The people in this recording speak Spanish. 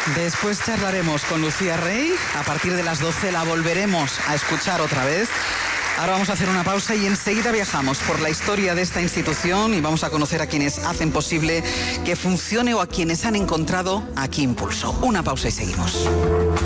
Después charlaremos con Lucía Rey. A partir de las 12 la volveremos a escuchar otra vez. Ahora vamos a hacer una pausa y enseguida viajamos por la historia de esta institución y vamos a conocer a quienes hacen posible que funcione o a quienes han encontrado aquí impulso. Una pausa y seguimos.